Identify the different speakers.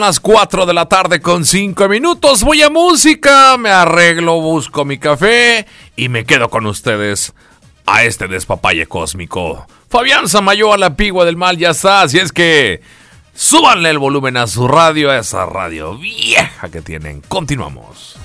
Speaker 1: Las 4 de la tarde con 5 minutos. Voy a música, me arreglo, busco mi café y me quedo con ustedes a este despapalle cósmico. Fabián Samayoa, la pigua del mal, ya está. Así es que súbanle el volumen a su radio, a esa radio vieja que tienen. Continuamos.